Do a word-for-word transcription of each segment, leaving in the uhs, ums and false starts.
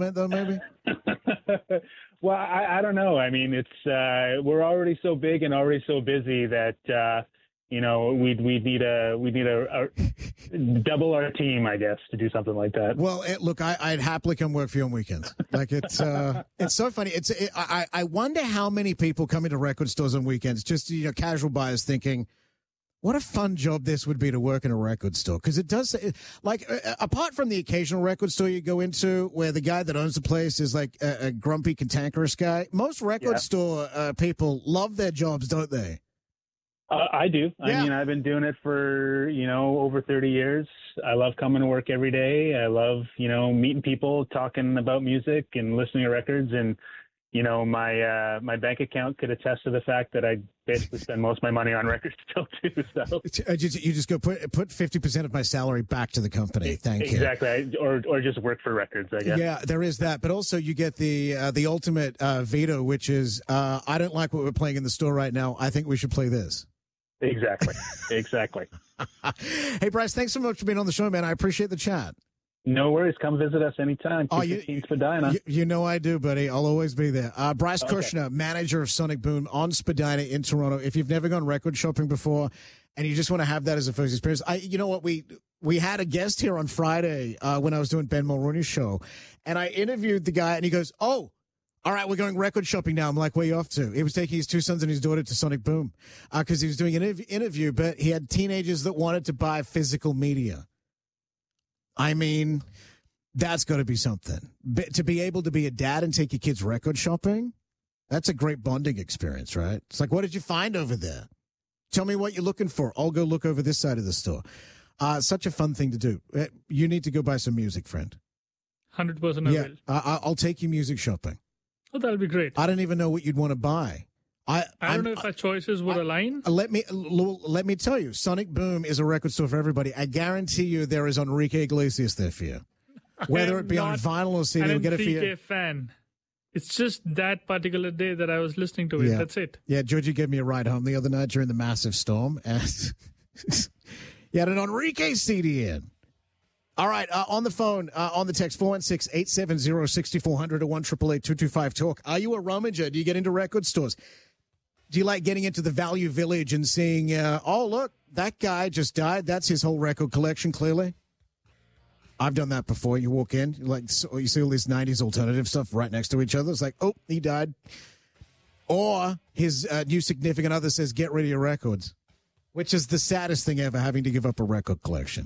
compliment, though, maybe? Well, I, I don't know. I mean, it's uh, we're already so big and already so busy that uh, you know we we need a we need a, a double our team, I guess, to do something like that. Well, it, look, I, I'd happily come work for you on weekends. Like it's uh, it's so funny. It's it, I I wonder how many people come into record stores on weekends, just you know, casual buyers thinking, what a fun job this would be to work in a record store. Because it does, like, uh, apart from the occasional record store you go into where the guy that owns the place is like a, a grumpy, cantankerous guy, most record Yeah. store uh, people love their jobs, don't they? Uh, I do. Yeah. I mean, I've been doing it for, you know, over thirty years. I love coming to work every day. I love, you know, meeting people, talking about music and listening to records. And, you know, my uh, my bank account could attest to the fact that I basically spend most of my money on records still, too. So You just, you just go put put fifty percent of my salary back to the company. Thank you. Exactly. I, or, or just work for records, I guess. Yeah, there is that. But also you get the uh, the ultimate uh, veto, which is, uh, I don't like what we're playing in the store right now. I think we should play this. Exactly. Exactly. Hey, Bryce, thanks so much for being on the show, man. I appreciate the chat. No worries. Come visit us anytime. Oh, two fifteen Spadina. You, you know I do, buddy. I'll always be there. Uh, Bryce Okay. Kushner, manager of Sonic Boom on Spadina in Toronto. If you've never gone record shopping before and you just want to have that as a first experience, I, you know what? We we had a guest here on Friday uh, when I was doing Ben Mulrooney's show, and I interviewed the guy, and he goes, oh, all right, we're going record shopping now. I'm like, where are you off to? He was taking his two sons and his daughter to Sonic Boom because uh, he was doing an interv- interview, but he had teenagers that wanted to buy physical media. I mean, that's got to be something. Be- to be able to be a dad and take your kids record shopping, that's a great bonding experience, right? It's like, what did you find over there? Tell me what you're looking for. I'll go look over this side of the store. Uh, such a fun thing to do. Uh, You need to go buy some music, friend. one hundred percent I Yeah, will. I- I'll take you music shopping. Oh, that'll be great. I don't even know what you'd want to buy. I I don't I'm- know if our choices would align. Uh, Let me l- let me tell you, Sonic Boom is a record store for everybody. I guarantee you, there is Enrique Iglesias there for you, whether it be on Not vinyl or C D. an We'll get it for Enrique you. fan. It's just that particular day that I was listening to it. Yeah. That's it. Yeah, Georgie gave me a ride home the other night during the massive storm, and you had an Enrique C D in. All right, uh, on the phone, uh, on the text, four one six, eight seven zero, six four zero zero or one eight eight eight, two two five, talk. Are you a rummager? Do you get into record stores? Do you like getting into the Value Village and seeing, uh, oh, look, that guy just died. That's his whole record collection, clearly. I've done that before. You walk in, like so you see all this nineties alternative stuff right next to each other. It's like, oh, he died. Or his uh, new significant other says, get rid of your records, which is the saddest thing ever, having to give up a record collection.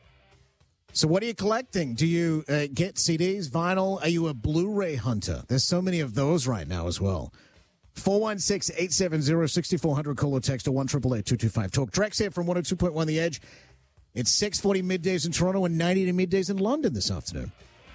So what are you collecting? Do you uh, get C Ds, vinyl? Are you a Blu-ray hunter? There's so many of those right now as well. four one six, eight seven zero, six four zero zero, call or text to one eight eight eight, two two five, talk. Drex here from one oh two point one The Edge. It's six forty middays in Toronto and ninety to middays in London this afternoon.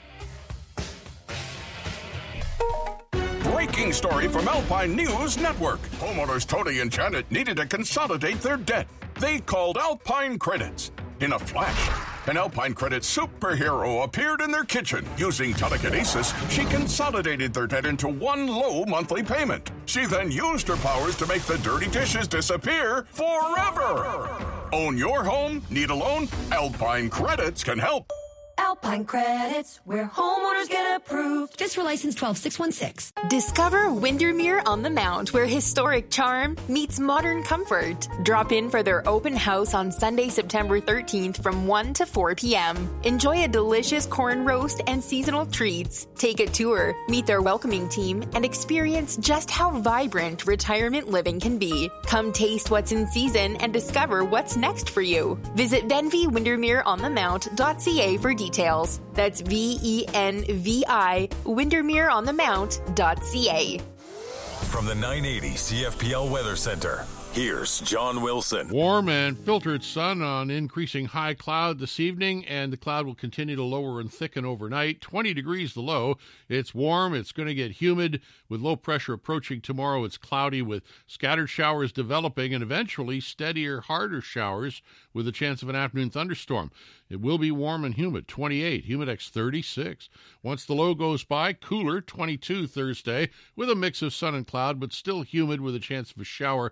Breaking story from Alpine News Network. Homeowners Tony and Janet needed to consolidate their debt. They called Alpine Credits. In a flash, an Alpine Credit superhero appeared in their kitchen. Using telekinesis, she consolidated their debt into one low monthly payment. She then used her powers to make the dirty dishes disappear forever. Own your home? Need a loan? Alpine Credits can help. Alpine Credits, where homeowners get approved. Fiscal license twelve six one six. Discover Windermere on the Mount, where historic charm meets modern comfort. Drop in for their open house on Sunday, September thirteenth from one to four p.m. Enjoy a delicious corn roast and seasonal treats. Take a tour, meet their welcoming team, and experience just how vibrant retirement living can be. Come taste what's in season and discover what's next for you. Visit venvi windermere on the mount dot c a for details. That's V E N V I, windermere on the mount dot c a. From the nine eighty C F P L Weather Center, here's John Wilson. Warm and filtered sun on increasing high cloud this evening, and the cloud will continue to lower and thicken overnight. twenty degrees the low. It's warm. It's going to get humid with low pressure approaching tomorrow. It's cloudy with scattered showers developing and eventually steadier, harder showers with a chance of an afternoon thunderstorm. It will be warm and humid, twenty-eight, Humidex thirty-six. Once the low goes by, cooler, twenty-two Thursday, with a mix of sun and cloud, but still humid with a chance of a shower, and then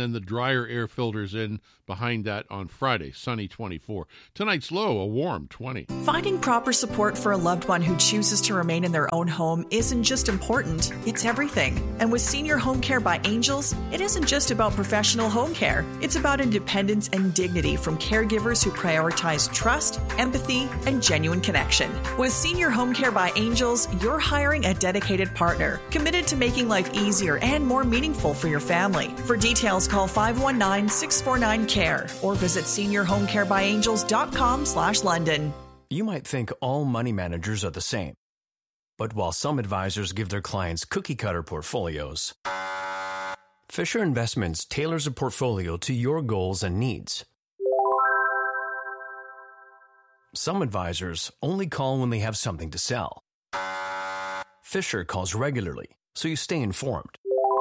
then the drier air filters in behind that on Friday, sunny twenty-four. Tonight's low, a warm twenty. Finding proper support for a loved one who chooses to remain in their own home isn't just important, it's everything. And with Senior Home Care by Angels, it isn't just about professional home care. It's about independence and dignity from caregivers who prioritize trust, empathy, and genuine connection. With Senior Home Care by Angels, you're hiring a dedicated partner, committed to making life easier and more meaningful for your family. For details, call five one nine, six four nine, C A R E or visit senior home care by angels dot com slash London. You might think all money managers are the same. But while some advisors give their clients cookie-cutter portfolios, Fisher Investments tailors a portfolio to your goals and needs. Some advisors only call when they have something to sell. Fisher calls regularly, so you stay informed.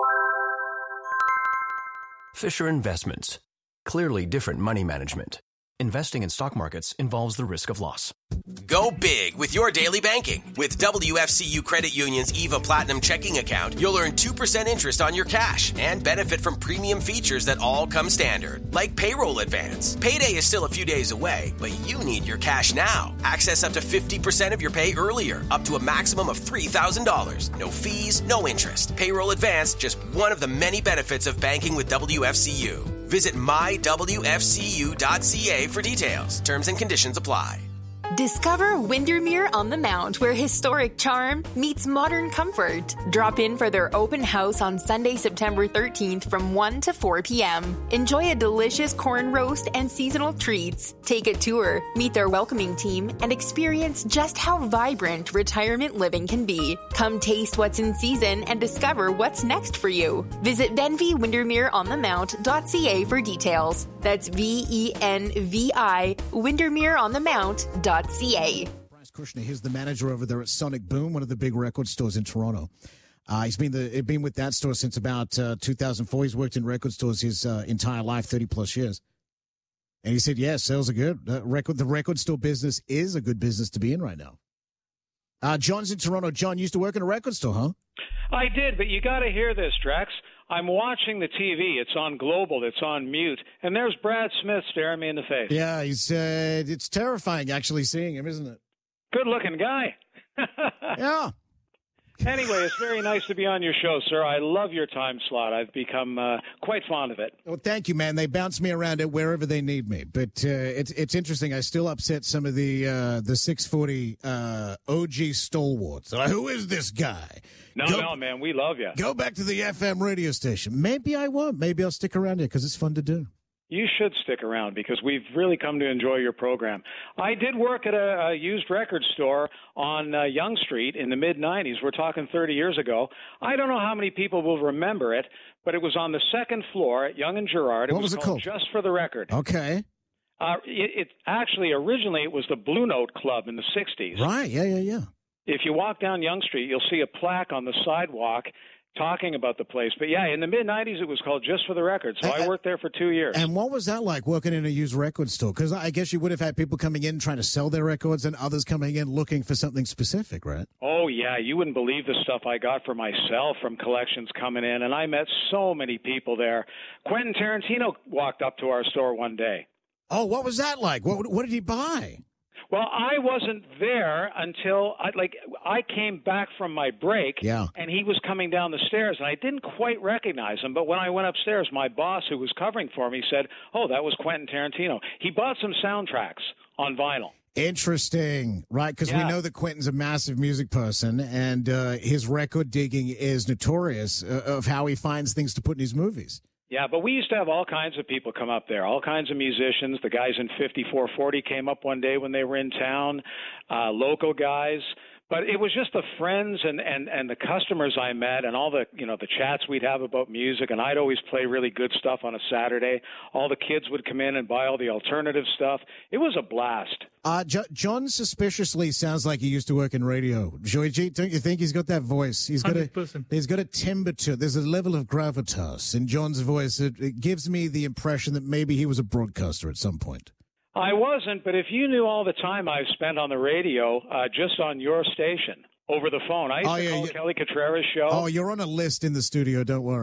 Fisher Investments. Clearly different money management. Investing in stock markets involves the risk of loss. Go big with your daily banking. With W F C U Credit Union's EVA Platinum checking account, you'll earn two percent interest on your cash and benefit from premium features that all come standard, like payroll advance. Payday is still a few days away, but you need your cash now. Access up to fifty percent of your pay earlier, up to a maximum of three thousand dollars. No fees, no interest. Payroll advance, just one of the many benefits of banking with W F C U. Visit my w f c u dot c a for details. Terms and conditions apply. Discover Windermere on the Mount, where historic charm meets modern comfort. Drop in for their open house on Sunday, September thirteenth from one to four p.m. Enjoy a delicious corn roast and seasonal treats. Take a tour, meet their welcoming team, and experience just how vibrant retirement living can be. Come taste what's in season and discover what's next for you. Visit venvi windermere on the mount dot c a for details. That's V E N V I windermere on the mount dot c a. Bryce Kushner, he's the manager over there at Sonic Boom, one of the big record stores in Toronto. Uh, he's been the been with that store since about uh, two thousand four. He's worked in record stores his uh, entire life, thirty plus years. And he said, "Yeah, sales are good. Uh, record the record store business is a good business to be in right now." Uh, John's in Toronto. John used to work in a record store, huh? I did, but you got to hear this, Drex. I'm watching the T V. It's on Global. It's on mute. And there's Brad Smith staring me in the face. Yeah, he's. Uh, it's terrifying actually seeing him, isn't it? Good-looking guy. Yeah. Anyway, it's very nice to be on your show, sir. I love your time slot. I've become uh, quite fond of it. Well, thank you, man. They bounce me around it wherever they need me. But uh, it's it's interesting. I still upset some of the uh, the six forty uh, O G stalwarts. Like, who is this guy? No, go, no, man. We love you. Go back to the F M radio station. Maybe I won't. Maybe I'll stick around here because it's fun to do. You should stick around because we've really come to enjoy your program. I did work at a, a used record store on uh, Yonge Street in the mid nineties. We're talking thirty years ago. I don't know how many people will remember it, but it was on the second floor at Yonge and Gerrard. It what was, was it called called? Just for the Record. Okay. Uh, it, it actually, originally, it was the Blue Note Club in the sixties. Right, yeah, yeah, yeah. If you walk down Yonge Street, you'll see a plaque on the sidewalk talking about the place. But, yeah, in the mid nineties, it was called Just for the Record. So I worked there for two years. And what was that like, working in a used record store? Because I guess you would have had people coming in trying to sell their records and others coming in looking for something specific, right? Oh, yeah. You wouldn't believe the stuff I got for myself from collections coming in. And I met so many people there. Quentin Tarantino walked up to our store one day. Oh, what was that like? What, what did he buy? Well, I wasn't there until I like I came back from my break, yeah. and he was coming down the stairs, and I didn't quite recognize him. But when I went upstairs, my boss, who was covering for me, said, "Oh, that was Quentin Tarantino. He bought some soundtracks on vinyl." Interesting, right? Because yeah. we know that Quentin's a massive music person, and uh, his record digging is notorious uh, of how he finds things to put in his movies. Yeah, but we used to have all kinds of people come up there, all kinds of musicians. The guys in fifty-four forty came up one day when they were in town, uh, local guys. But it was just the friends and, and, and the customers I met and all the, you know, the chats we'd have about music. And I'd always play really good stuff on a Saturday. All the kids would come in and buy all the alternative stuff. It was a blast. Uh, jo- John suspiciously sounds like he used to work in radio. Joiji, don't you think he's got that voice? He's got a he's got a timbre to it. There's a level of gravitas in John's voice. It, it gives me the impression that maybe he was a broadcaster at some point. I wasn't, but if you knew all the time I've spent on the radio, uh, just on your station, over the phone. I used oh, to yeah, call yeah. Kelly Contreras' show. Oh, you're on a list in the studio, don't worry.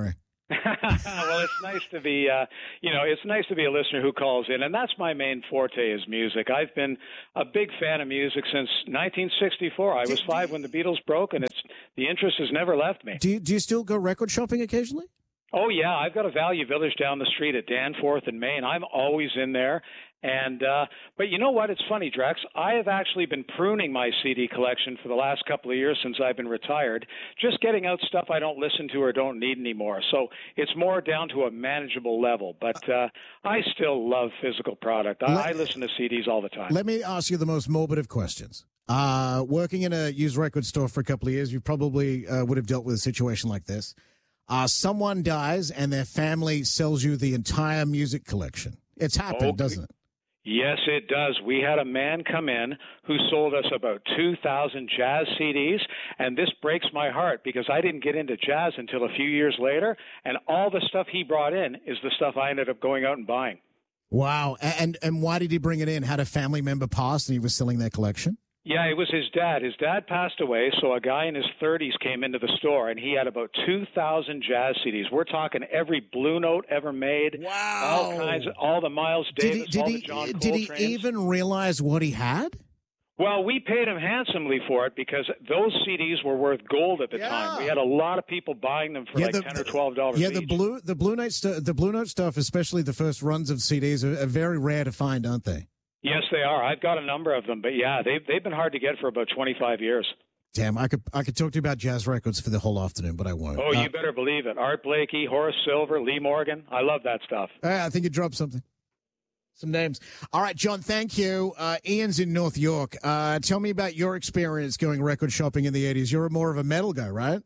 Well, it's nice to be, uh, you know, it's nice to be a listener who calls in, and that's my main forte is music. I've been a big fan of music since nineteen sixty-four. I was five when the Beatles broke, and it's the interest has never left me. Do you, do you still go record shopping occasionally? Oh, yeah. I've got a Value Village down the street at Danforth in Maine. I'm always in there. And uh, but you know what? It's funny, Drex. I have actually been pruning my C D collection for the last couple of years since I've been retired, just getting out stuff I don't listen to or don't need anymore. So it's more down to a manageable level. But uh, I still love physical product. I, Let, I listen to C Ds all the time. Let me ask you the most morbid of questions. Uh, working in a used record store for a couple of years, you probably uh, would have dealt with a situation like this. Uh, someone dies and their family sells you the entire music collection. It's happened, okay. doesn't it? Yes, it does. We had a man come in who sold us about two thousand jazz C Ds, and this breaks my heart because I didn't get into jazz until a few years later, and all the stuff he brought in is the stuff I ended up going out and buying. Wow. And and why did he bring it in? Had a family member pass and he was selling their collection? Yeah, it was his dad. His dad passed away, so a guy in his thirties came into the store, and he had about two thousand jazz C Ds. We're talking every Blue Note ever made. Wow. All kinds of, all the Miles Davis, did he, did all he, the John Coltrane's. Did he even realize what he had? Well, we paid him handsomely for it because those C Ds were worth gold at the yeah. time. We had a lot of people buying them for yeah, like the, ten or twelve dollars. Yeah, each. the blue the Blue Note stu- the Blue Note stuff, especially the first runs of C Ds, are, are very rare to find, aren't they? Yes, they are. I've got a number of them, but yeah, they've they've been hard to get for about twenty-five years. Damn, I could I could talk to you about jazz records for the whole afternoon, but I won't. Oh, uh, you better believe it. Art Blakey, Horace Silver, Lee Morgan. I love that stuff. I think you dropped something. Some names. All right, John, thank you. Uh, Ian's in North York. Uh, tell me about your experience going record shopping in the eighties. You're more of a metal guy, right?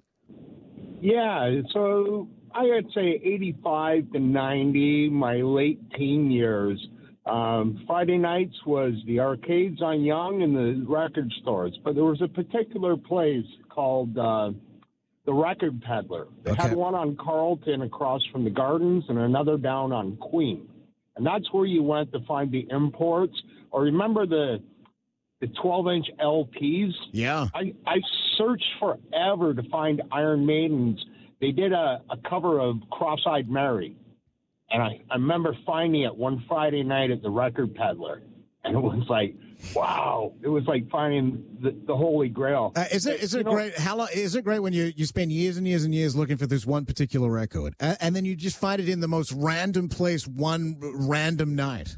Yeah, so I would say eighty-five to ninety, my late teen years. Um, Friday nights was the arcades on Yonge and the record stores, but there was a particular place called uh, the Record Peddler. They okay. had one on Carlton across from the Gardens and another down on Queen. And that's where you went to find the imports. Or remember the the twelve-inch L Ps? Yeah. I, I searched forever to find Iron Maiden's. They did a, a cover of Cross-Eyed Mary. And I, I remember finding it one Friday night at the Record Peddler. And it was like, wow. It was like finding the, the Holy Grail. Uh, is it is it you great? Know, how long is it great when you, you spend years and years and years looking for this one particular record, uh, and then you just find it in the most random place, one random night?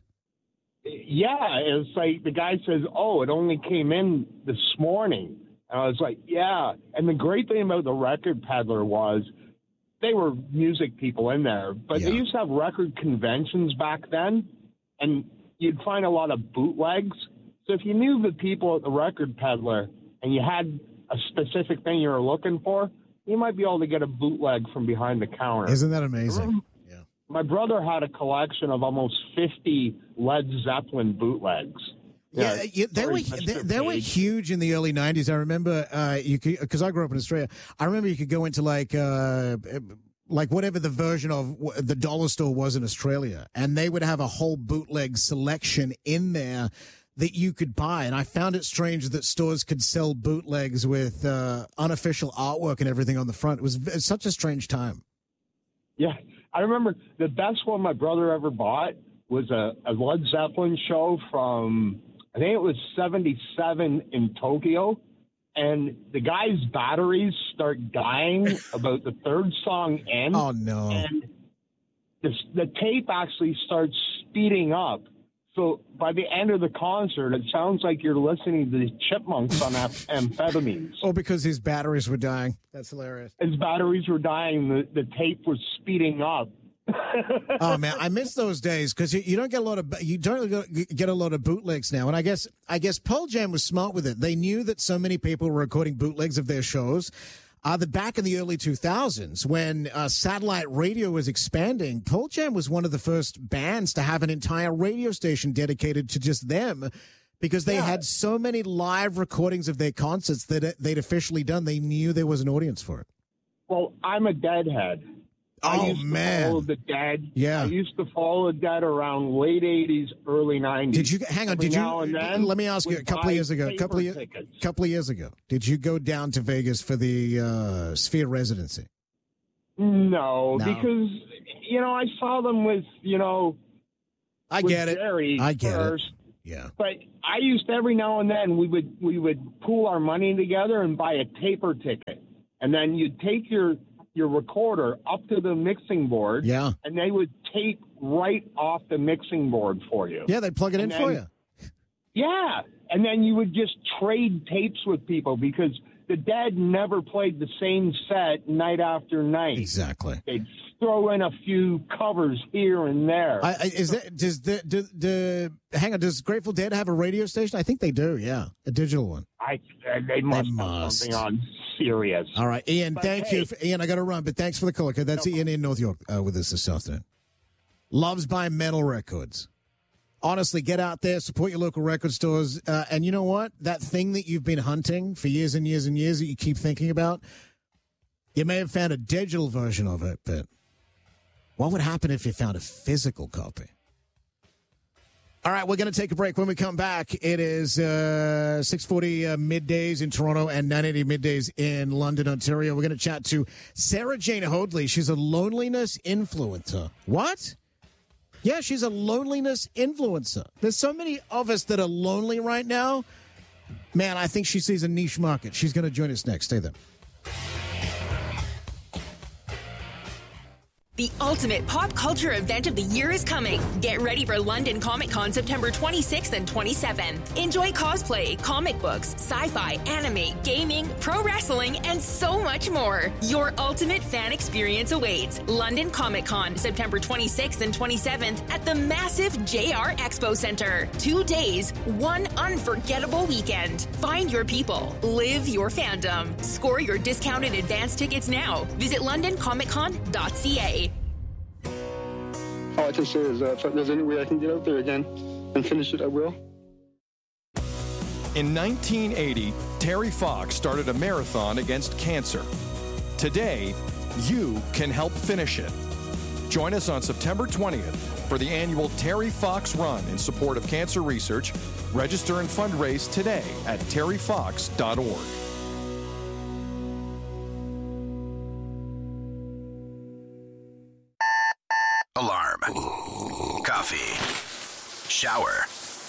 Yeah, it's like the guy says, "Oh, it only came in this morning," and I was like, "Yeah." And the great thing about the Record Peddler was they were music people in there, but yeah. they used to have record conventions back then, and you'd find a lot of bootlegs. So if you knew the people at the Record Peddler and you had a specific thing you were looking for, you might be able to get a bootleg from behind the counter. Isn't that amazing? Yeah. My brother had a collection of almost fifty Led Zeppelin bootlegs. Yeah, yeah, yeah they were they, they were huge in the early nineties. I remember uh, you could, because I grew up in Australia. I remember you could go into like uh, like whatever the version of the dollar store was in Australia, and they would have a whole bootleg selection in there that you could buy. And I found it strange that stores could sell bootlegs with uh, unofficial artwork and everything on the front. It was it's such a strange time. Yeah, I remember the best one my brother ever bought was a, a Led Zeppelin show from, I think it was seventy-seven in Tokyo. And the guy's batteries start dying about the third song in. Oh, no. And the, the tape actually starts speeding up. So by the end of the concert, it sounds like you're listening to the Chipmunks on amphetamines. Oh, because his batteries were dying. That's hilarious. His batteries were dying. The, the tape was speeding up. Oh man, I miss those days because you, you don't get a lot of you don't get a lot of bootlegs now. And I guess I guess Pearl Jam was smart with it. They knew that so many people were recording bootlegs of their shows. Uh, the back in the early two thousands, when uh, satellite radio was expanding, Pearl Jam was one of the first bands to have an entire radio station dedicated to just them, because they yeah. had so many live recordings of their concerts that they'd officially done. They knew there was an audience for it. Well, I'm a Deadhead. Oh, I used man. to follow the Dead. Yeah. I used to follow the Dead around late eighties, early nineties. Did you hang on? Every Did now you? and then, let me ask you. A couple of years ago, a couple of years, couple of years ago, did you go down to Vegas for the uh, Sphere residency? No, No. because, you know, I saw them with, you know, I with get it. Jerry I get first. it. Yeah. But I used to, every now and then we would we would pool our money together and buy a taper ticket, and then you'd take your your recorder up to the mixing board, Yeah. and they would tape right off the mixing board for you. Yeah, they plug it in And for then- you. Yeah, and then you would just trade tapes with people because the Dead never played the same set night after night. Exactly. They'd throw in a few covers here and there. I, I, is that does the do, do, hang on? Does Grateful Dead have a radio station? I think they do. Yeah, a digital one. I uh, they must have must. something on Sirius. All right, Ian. But thank hey- you, for, Ian. I got to run, but thanks for the call. Okay, that's Ian in North York uh, with us this afternoon. Loves buying metal records. Honestly, get out there, support your local record stores, uh, and you know what? That thing that you've been hunting for years and years and years that you keep thinking about, you may have found a digital version of it, but what would happen if you found a physical copy? All right, we're going to take a break. When we come back, it is uh, six forty uh, middays in Toronto and nine eighty middays in London, Ontario. We're going to chat to Sarah Jane Hoadley. She's a loneliness influencer. What? Yeah, she's a loneliness influencer. There's so many of us that are lonely right now. Man, I think she sees a niche market. She's going to join us next. Stay there. The ultimate pop culture event of the year is coming. Get ready for London Comic Con September twenty-sixth and twenty-seventh. Enjoy cosplay, comic books, sci-fi, anime, gaming, pro wrestling, and so much more. Your ultimate fan experience awaits. London Comic Con September twenty-sixth and twenty-seventh at the massive J R Expo Center. Two days, one unforgettable weekend. Find your people. Live your fandom. Score your discounted advance tickets now. Visit london comic con dot c a. All I can say is uh, if there's any way I can get out there again and finish it, I will. In nineteen eighty, Terry Fox started a marathon against cancer. Today, you can help finish it. Join us on September twentieth for the annual Terry Fox Run in support of cancer research. Register and fundraise today at terry fox dot org. Alarm. Coffee. Shower.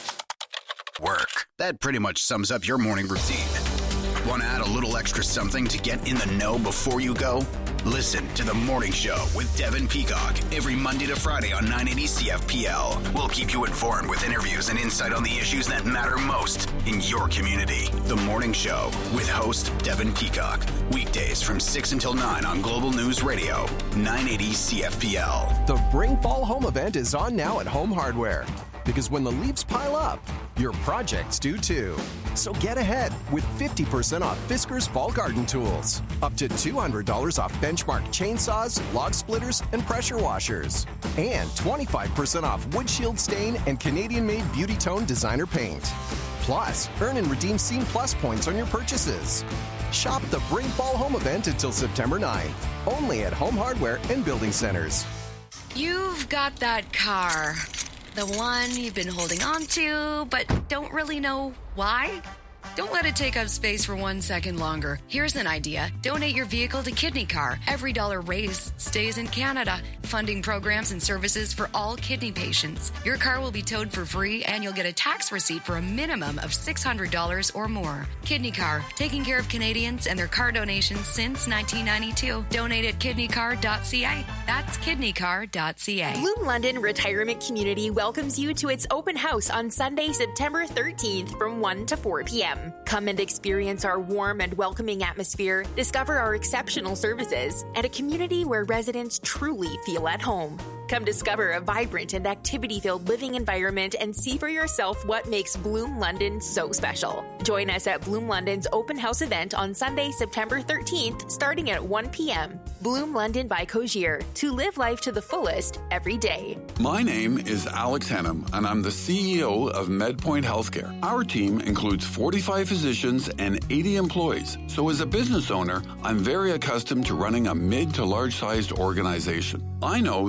Work. That pretty much sums up your morning routine. Want to add a little extra something to get in the know before you go? Listen to The Morning Show with Devin Peacock every Monday to Friday on nine eighty C F P L. We'll keep you informed with interviews and insight on the issues that matter most in your community. The Morning Show with host Devin Peacock. Weekdays from six until nine on Global News Radio, nine eighty C F P L. The Bring Fall Home event is on now at Home Hardware. Because when the leaves pile up, your projects do too. So get ahead with fifty percent off Fisker's Fall Garden Tools. Up to two hundred dollars off Benchmark chainsaws, log splitters, and pressure washers. And twenty-five percent off Wood Shield Stain and Canadian-made Beauty Tone designer paint. Plus, earn and redeem Scene Plus points on your purchases. Shop the Bring Fall Home event until September ninth. Only at Home Hardware and Building Centers. You've got that car. The one you've been holding on to, but don't really know why? Don't let it take up space for one second longer. Here's an idea. Donate your vehicle to Kidney Car. Every dollar raised stays in Canada, funding programs and services for all kidney patients. Your car will be towed for free, and you'll get a tax receipt for a minimum of six hundred dollars or more. Kidney Car, taking care of Canadians and their car donations since nineteen ninety-two. Donate at kidney car dot c a. That's kidney car dot c a. Bloom London Retirement Community welcomes you to its open house on Sunday, September thirteenth from one to four p.m. Come and experience our warm and welcoming atmosphere, discover our exceptional services, and a community where residents truly feel at home. Come discover a vibrant and activity-filled living environment and see for yourself what makes Bloom London so special. Join us at Bloom London's open house event on Sunday, September thirteenth, starting at one p.m. Bloom London by Cogier, to live life to the fullest every day. My name is Alex Hennum, and I'm the C E O of MedPoint Healthcare. Our team includes forty-five physicians and eighty employees. So as a business owner, I'm very accustomed to running a mid to large-sized organization. I know that my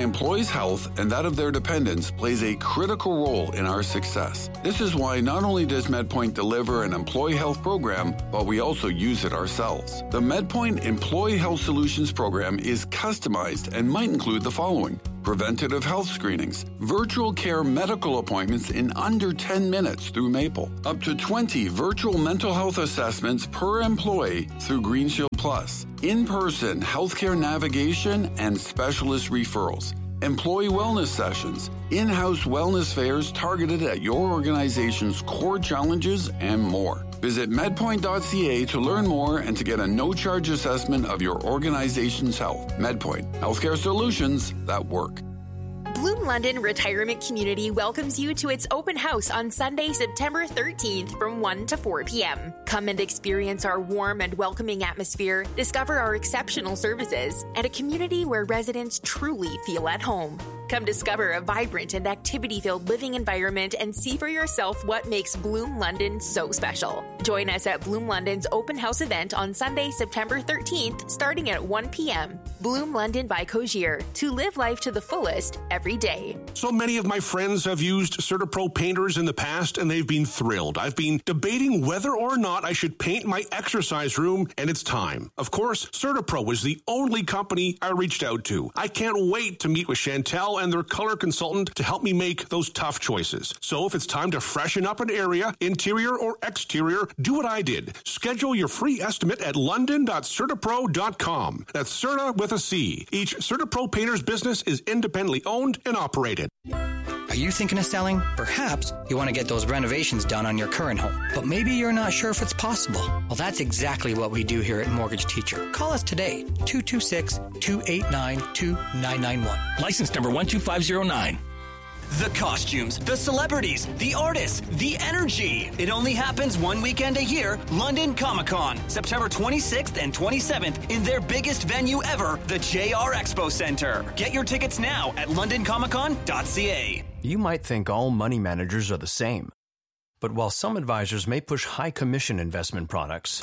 employees' health and that of their dependents plays a critical role in our success. This is why not only does MedPoint deliver an employee health program, but we also use it ourselves. The MedPoint Employee Health Solutions program is customized and might include the following: preventative health screenings, virtual care medical appointments in under ten minutes through Maple, up to twenty virtual mental health assessments per employee through GreenShield Plus, in-person healthcare navigation and specialist referrals, employee wellness sessions, in-house wellness fairs targeted at your organization's core challenges, and more. Visit medpoint dot c a to learn more and to get a no-charge assessment of your organization's health. MedPoint, healthcare solutions that work. Bloom London Retirement Community welcomes you to its open house on Sunday, September thirteenth from one to four p.m. Come and experience our warm and welcoming atmosphere, discover our exceptional services, and a community where residents truly feel at home. Come discover a vibrant and activity-filled living environment and see for yourself what makes Bloom London so special. Join us at Bloom London's open house event on Sunday, September thirteenth, starting at one p.m. Bloom London by Cogier, to live life to the fullest every day. So many of my friends have used CertaPro painters in the past, and they've been thrilled. I've been debating whether or not I should paint my exercise room, and it's time. Of course, CertaPro is the only company I reached out to. I can't wait to meet with Chantel and their color consultant to help me make those tough choices. So if it's time to freshen up an area, interior or exterior, do what I did. Schedule your free estimate at london dot certapro dot com. That's Certa with a C. Each CertaPro painter's business is independently owned and operated. Are you thinking of selling? Perhaps you want to get those renovations done on your current home, but maybe you're not sure if it's possible. Well, that's exactly what we do here at Mortgage Teacher. Call us today, two two six, two eight nine, two nine nine one. License number one two five zero nine. The costumes, the celebrities, the artists, the energy. It only happens one weekend a year, London Comic-Con, September twenty-sixth and twenty-seventh in their biggest venue ever, the J R Expo Center. Get your tickets now at london comic con dot c a. You might think all money managers are the same. But while some advisors may push high commission investment products,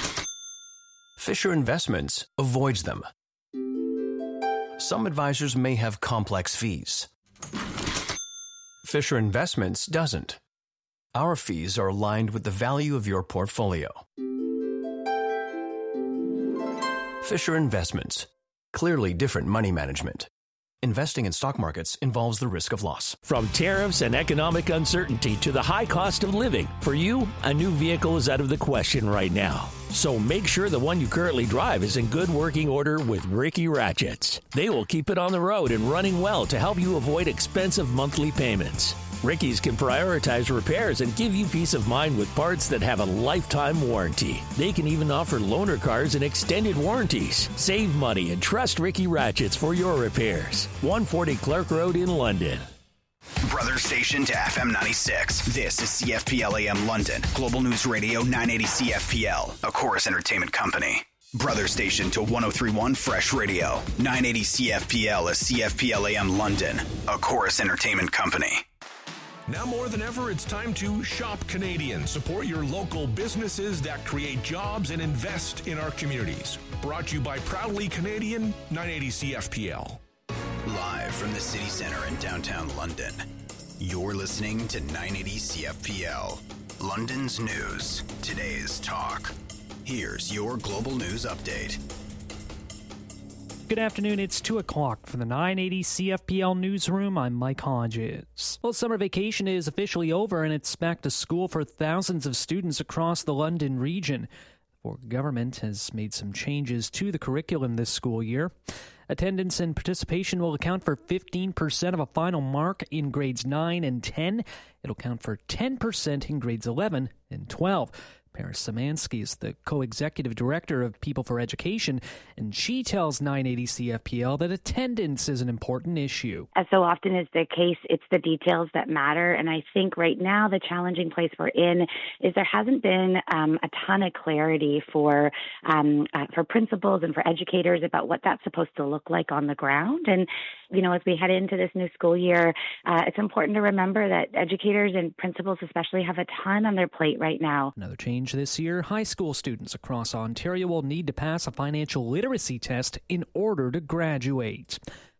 Fisher Investments avoids them. Some advisors may have complex fees. Fisher Investments doesn't. Our fees are aligned with the value of your portfolio. Fisher Investments. Clearly different money management. Investing in stock markets involves the risk of loss. From tariffs and economic uncertainty to the high cost of living, for you, a new vehicle is out of the question right now. So make sure the one you currently drive is in good working order with Ricky Ratchets. They will keep it on the road and running well to help you avoid expensive monthly payments. Ricky's can prioritize repairs and give you peace of mind with parts that have a lifetime warranty. They can even offer loaner cars and extended warranties. Save money and trust Ricky Ratchets for your repairs. one forty Clark Road in London. Brother station to F M ninety-six. This is C F P L A M London. Global News Radio nine eighty C F P L. A Chorus Entertainment Company. Brother station to one oh three point one Fresh Radio. nine eighty C F P L is C F P L A M London. A Chorus Entertainment Company. Now more than ever, it's time to shop Canadian. Support your local businesses that create jobs and invest in our communities. Brought to you by Proudly Canadian, nine eighty C F P L. Live from the city center in downtown London, you're listening to nine eighty C F P L. London's news, today's talk. Here's your global news update. Good afternoon, it's two o'clock from the nine eighty C F P L newsroom. I'm Mike Hodges. Well, summer vacation is officially over and it's back to school for thousands of students across the London region. The government has made some changes to the curriculum this school year. Attendance and participation will account for fifteen percent of a final mark in grades nine and ten. It'll count for ten percent in grades eleven and twelve. Paris Szymanski is the co-executive director of People for Education, and she tells nine eighty C F P L that attendance is an important issue. As so often is the case, it's the details that matter, and I think right now the challenging place we're in is there hasn't been um, a ton of clarity for um, uh, for principals and for educators about what that's supposed to look like on the ground. And, you know, as we head into this new school year, uh, it's important to remember that educators and principals especially have a ton on their plate right now. Another change this year, high school students across Ontario will need to pass a financial literacy test in order to graduate.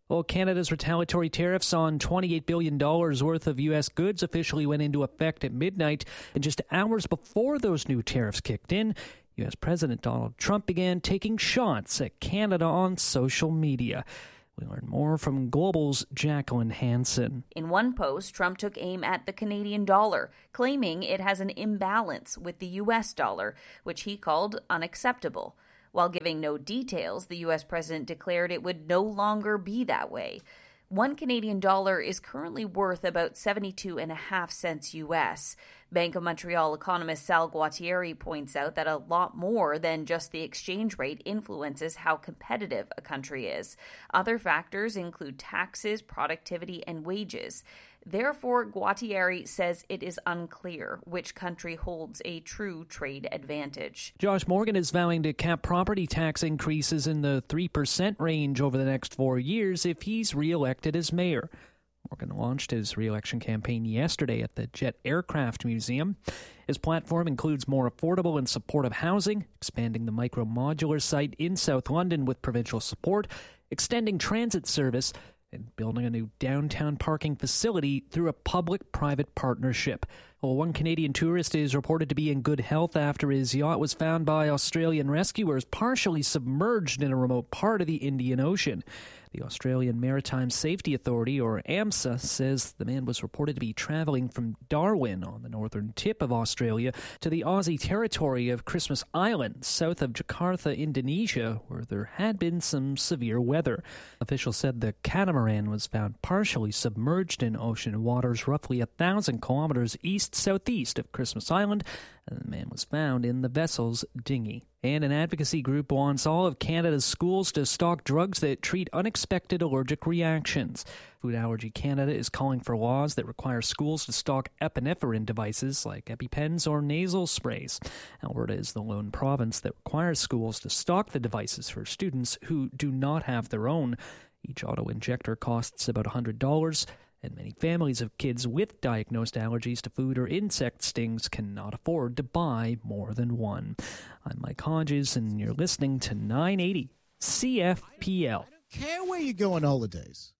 Well, Canada's retaliatory tariffs on twenty-eight billion dollars worth of U S goods officially went into effect at midnight. And just hours before those new tariffs kicked in, U S President Donald Trump began taking shots at Canada on social media. We learn more from Global's Jacqueline Hansen. In one post, Trump took aim at the Canadian dollar, claiming it has an imbalance with the U S dollar, which he called unacceptable. While giving no details, the U S president declared it would no longer be that way. One Canadian dollar is currently worth about seventy-two and a half cents U S. Bank of Montreal economist Sal Guattieri points out that a lot more than just the exchange rate influences how competitive a country is. Other factors include taxes, productivity, and wages. Therefore, Guattieri says it is unclear which country holds a true trade advantage. Josh Morgan is vowing to cap property tax increases in the three percent range over the next four years if he's re-elected as mayor. Morgan launched his re-election campaign yesterday at the Jet Aircraft Museum. His platform includes more affordable and supportive housing, expanding the micro-modular site in South London with provincial support, extending transit service, and building a new downtown parking facility through a public-private partnership. Well, one Canadian tourist is reported to be in good health after his yacht was found by Australian rescuers partially submerged in a remote part of the Indian Ocean. The Australian Maritime Safety Authority, or AMSA, says the man was reported to be travelling from Darwin on the northern tip of Australia to the Aussie territory of Christmas Island, south of Jakarta, Indonesia, where there had been some severe weather. Officials said the catamaran was found partially submerged in ocean waters roughly a thousand kilometers east-southeast of Christmas Island, and the man was found in the vessel's dinghy. And an advocacy group wants all of Canada's schools to stock drugs that treat unexpected allergic reactions. Food Allergy Canada is calling for laws that require schools to stock epinephrine devices like EpiPens or nasal sprays. Alberta is the lone province that requires schools to stock the devices for students who do not have their own. Each auto-injector costs about one hundred dollars. And many families of kids with diagnosed allergies to food or insect stings cannot afford to buy more than one. I'm Mike Hodges, and you're listening to nine eighty C F P L. I don't care where you go on holidays.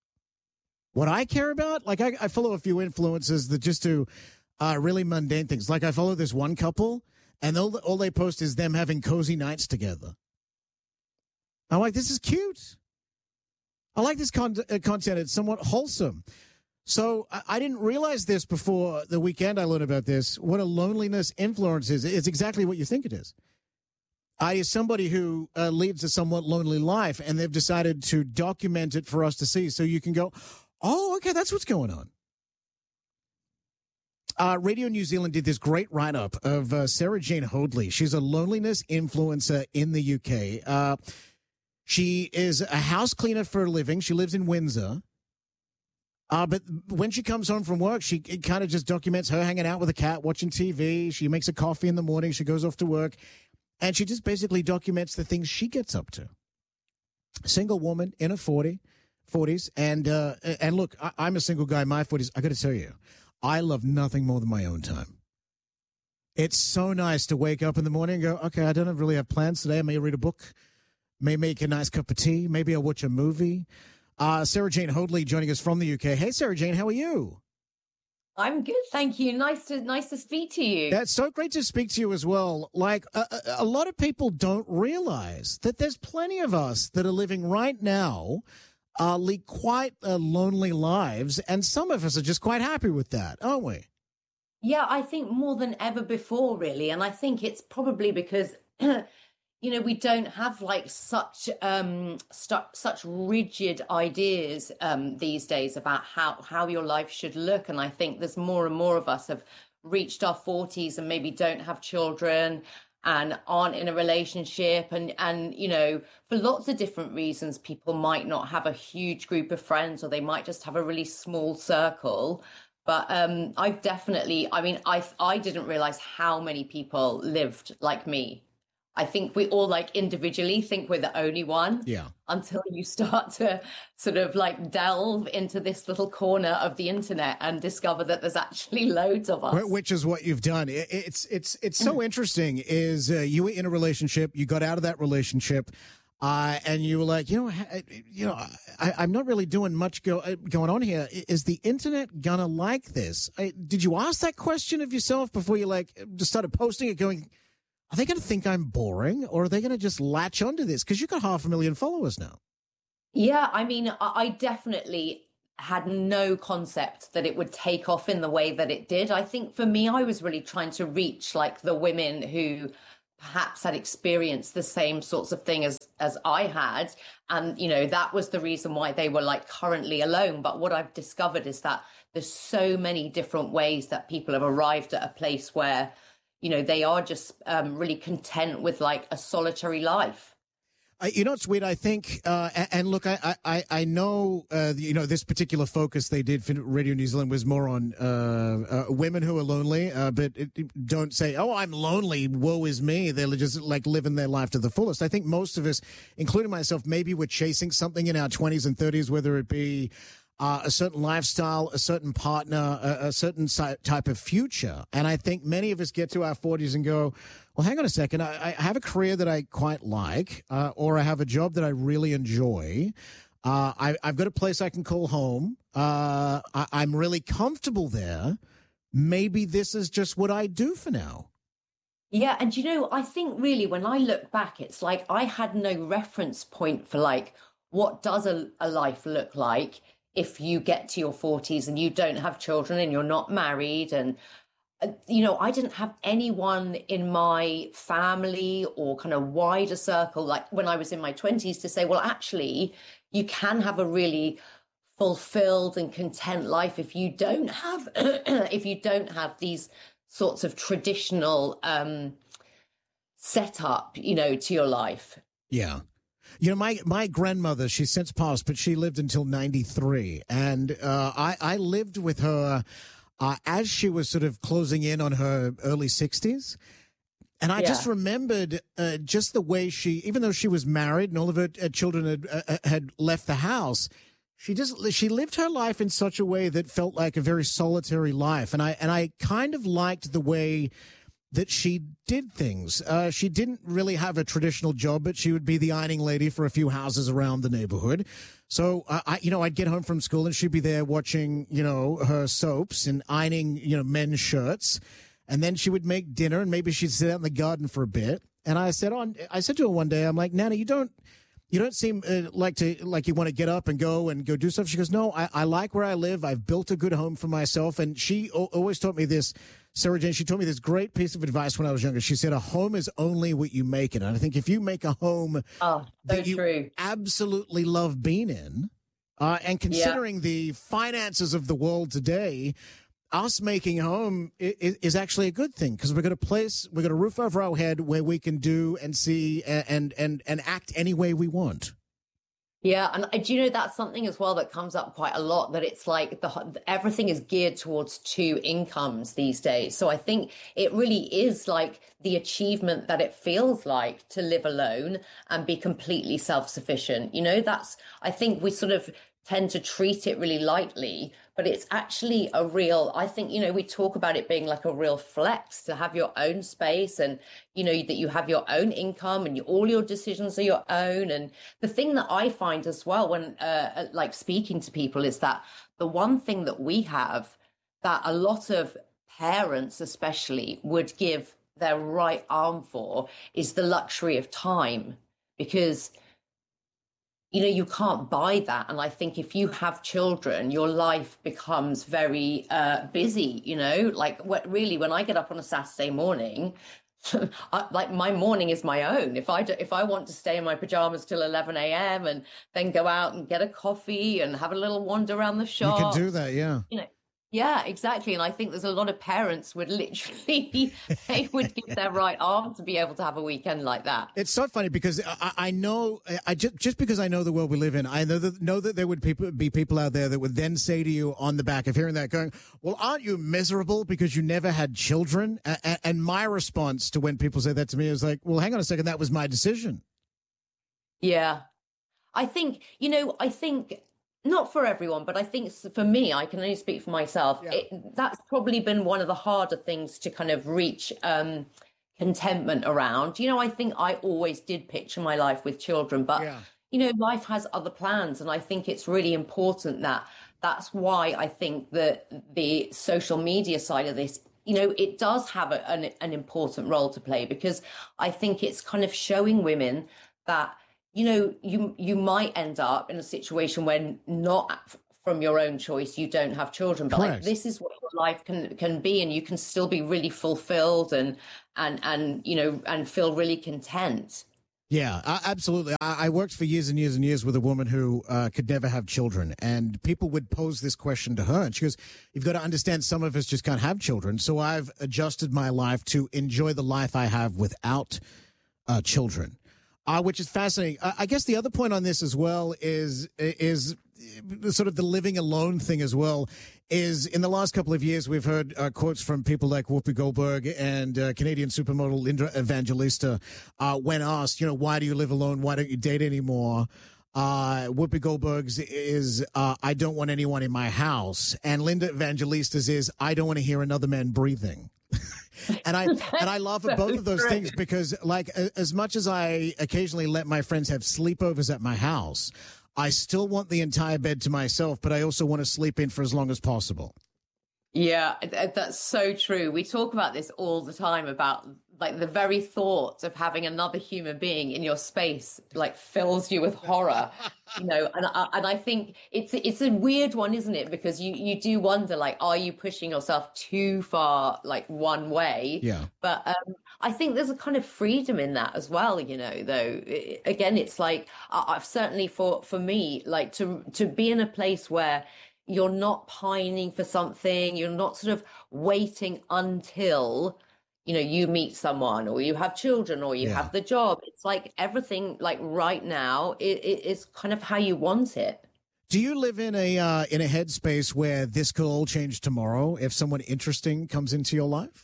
What I care about, like I, I follow a few influencers that just do uh, really mundane things. Like I follow this one couple, and all, all they post is them having cozy nights together. I'm like, this is cute. I like this con- uh, content. It's somewhat wholesome. So I didn't realize this before the weekend I learned about this, what a loneliness influence is. It's exactly what you think it is. I is somebody who uh, leads a somewhat lonely life, and they've decided to document it for us to see so you can go, oh, okay, that's what's going on. Uh, Radio New Zealand did this great write-up of uh, Sarah Jane Hoadley. She's a loneliness influencer in the U K. Uh, she is a house cleaner for a living. She lives in Windsor. Uh, but when she comes home from work, she kind of just documents her hanging out with a cat, watching T V. She makes a coffee in the morning. She goes off to work. And she just basically documents the things she gets up to. Single woman in her forty, forties. And, uh, and look, I, I'm a single guy in my forties. I got to tell you, I love nothing more than my own time. It's so nice to wake up in the morning and go, okay, I don't really have plans today. I may read a book, may make a nice cup of tea. Maybe I'll watch a movie. Uh, Sarah Jane Hoadley joining us from the U K. Hey, Sarah Jane, how are you? I'm good, thank you. Nice to nice to speak to you. That's so great to speak to you as well. Like, a, a lot of people don't realize that there's plenty of us that are living right now, uh, lead quite uh, lonely lives, and some of us are just quite happy with that, aren't we? Yeah, I think more than ever before, really. And I think it's probably because... you know, we don't have like such um stu- such rigid ideas um these days about how how your life should look, and I think there's more and more of us have reached our forties and maybe don't have children and aren't in a relationship, and and you know, for lots of different reasons, people might not have a huge group of friends, or they might just have a really small circle. But um I've definitely, I mean, I I didn't realize how many people lived like me. I think we all like individually think we're the only one. Yeah. Until you start to sort of like delve into this little corner of the internet and discover that there's actually loads of us. Which is what you've done. It's it's it's so interesting. Is uh, you were in a relationship, you got out of that relationship. Uh, and you were like, you know, you know, I, I'm not really doing much go, going on here. Is the internet gonna like this? I, did you ask that question of yourself before you like just started posting it? Going, are they gonna think I'm boring, or are they gonna just latch onto this? Because you've got half a million followers now. Yeah, I mean, I, I definitely had no concept that it would take off in the way that it did. I think for me, I was really trying to reach like the women who perhaps had experienced the same sorts of thing as as I had. And, you know, that was the reason why they were like currently alone. But what I've discovered is that there's so many different ways that people have arrived at a place where, you know, they are just um, really content with like a solitary life. Uh, you know, it's weird. I think, uh, and, and look, I, I, I know, uh, you know, this particular focus they did for Radio New Zealand was more on uh, uh, women who are lonely, uh, but it, it, don't say, oh, I'm lonely, woe is me. They're just like living their life to the fullest. I think most of us, including myself, maybe we're chasing something in our twenties and thirties, whether it be Uh, a certain lifestyle, a certain partner, a, a certain si- type of future. And I think many of us get to our forties and go, well, hang on a second. I, I have a career that I quite like, uh, or I have a job that I really enjoy. Uh, I, I've got a place I can call home. Uh, I, I'm really comfortable there. Maybe this is just what I do for now. Yeah. And, you know, I think really when I look back, it's like I had no reference point for like, what does a, a life look like if you get to your forties and you don't have children and you're not married. And, uh, you know, I didn't have anyone in my family or kind of wider circle, like when I was in my twenties, to say, well, actually, you can have a really fulfilled and content life if you don't have, if you don't have these sorts of traditional um, setup, you know, to your life. Yeah. You know, my, my grandmother, she's since passed, but she lived until ninety-three. And uh, I, I lived with her uh, as she was sort of closing in on her early sixties. And I yeah. just remembered uh, just the way she, even though she was married and all of her uh, children had, uh, had left the house, she just, she lived her life in such a way that felt like a very solitary life. And I, and I kind of liked the way that she did things. Uh, she didn't really have a traditional job, but she would be the ironing lady for a few houses around the neighborhood. So, uh, I, you know, I'd get home from school and she'd be there watching, you know, her soaps and ironing, you know, men's shirts. And then she would make dinner and maybe she'd sit out in the garden for a bit. And I said, on, I said to her one day, I'm like, Nana, you don't, you don't seem uh, like to, like you want to get up and go and go do stuff. She goes, no, I, I like where I live. I've built a good home for myself. And she o- always taught me this. Sarah Jane, she told me this great piece of advice when I was younger. She said, a home is only what you make it. And I think if you make a home oh, so that you true. absolutely love being in, uh, and considering yeah. the finances of the world today, us making a home is, is actually a good thing because we've got a place, we've got a roof over our head where we can do and see and, and, and act any way we want. Yeah, and do you know that's something as well that comes up quite a lot, that it's like the everything is geared towards two incomes these days. So I think it really is like the achievement that it feels like to live alone and be completely self-sufficient. You know, that's, I think we sort of tend to treat it really lightly, but it's actually a real, I think, you know, we talk about it being like a real flex to have your own space and, you know, that you have your own income and you, all your decisions are your own. And the thing that I find as well when uh, like speaking to people is that the one thing that we have that a lot of parents especially would give their right arm for is the luxury of time, because you know, you can't buy that. And I think if you have children, your life becomes very uh, busy, you know, like what really, when I get up on a Saturday morning, I, like my morning is my own. If I do, if I want to stay in my pajamas till eleven a.m. and then go out and get a coffee and have a little wander around the shop. You can do that, yeah. You know, yeah, exactly. And I think there's a lot of parents would literally, they would give their right arm to be able to have a weekend like that. It's so funny because I, I know, I just, just because I know the world we live in, I know that, know that there would people, be people out there that would then say to you on the back of hearing that going, well, aren't you miserable because you never had children? And, and my response to when people say that to me is like, well, hang on a second, that was my decision. Yeah. I think, you know, I think... Not for everyone, but I think for me, I can only speak for myself. Yeah. It, that's probably been one of the harder things to kind of reach um, contentment around. You know, I think I always did picture my life with children, but, yeah. you know, life has other plans. And I think it's really important that that's why I think that the social media side of this, you know, it does have a, an, an important role to play, because I think it's kind of showing women that, you know, you you might end up in a situation when not from your own choice, you don't have children, but like, this is what your life can can be, and you can still be really fulfilled and and and you know and feel really content. Yeah, uh, absolutely. I, I worked for years and years and years with a woman who uh, could never have children, and people would pose this question to her, and she goes, "You've got to understand, some of us just can't have children, so I've adjusted my life to enjoy the life I have without uh, children," uh, which is fascinating. Uh, I guess the other point on this as well is is sort of the living alone thing as well. Is in the last couple of years, we've heard uh, quotes from people like Whoopi Goldberg and uh, Canadian supermodel Linda Evangelista uh, when asked, you know, why do you live alone? Why don't you date anymore? Uh, Whoopi Goldberg's is, uh, I don't want anyone in my house. And Linda Evangelista's is, I don't want to hear another man breathing. and I and I laugh at both of those things, because, like, as much as I occasionally let my friends have sleepovers at my house, I still want the entire bed to myself, but I also want to sleep in for as long as possible. Yeah, that's so true. We talk about this all the time, about like the very thought of having another human being in your space like fills you with horror, you know. And I, and I think it's it's a weird one, isn't it? Because you you do wonder, like, are you pushing yourself too far, like one way? Yeah. But um, I think there's a kind of freedom in that as well, you know. Though it, again, it's like I've certainly for for me, like to to be in a place where you're not pining for something, you're not sort of waiting until, you know, you meet someone or you have children or you yeah. have the job. It's like everything, like right now, it, it is kind of how you want it. Do you live in a uh, in a headspace where this could all change tomorrow if someone interesting comes into your life?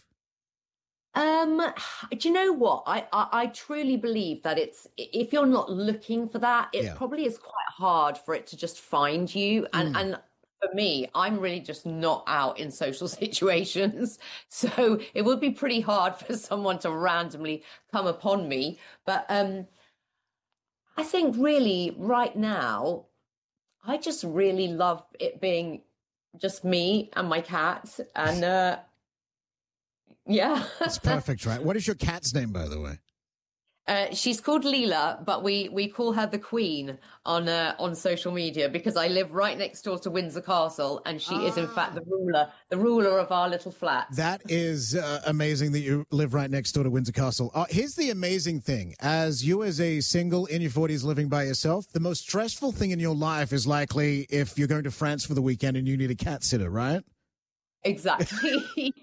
Um, do you know what? I, I, I truly believe that it's, if you're not looking for that, it yeah. probably is quite hard for it to just find you. And, mm. and, for me, I'm really just not out in social situations. So it would be pretty hard for someone to randomly come upon me. But um, I think really right now, I just really love it being just me and my cat. And uh, yeah. That's perfect, right? What is your cat's name, by the way? Uh, she's called Leela, but we, we call her the Queen on uh, on social media, because I live right next door to Windsor Castle, and she ah. is in fact the ruler, the ruler of our little flat. That is uh, amazing that you live right next door to Windsor Castle. Uh, here's the amazing thing: as you, as a single in your forties living by yourself, the most stressful thing in your life is likely if you're going to France for the weekend and you need a cat sitter, right? Exactly.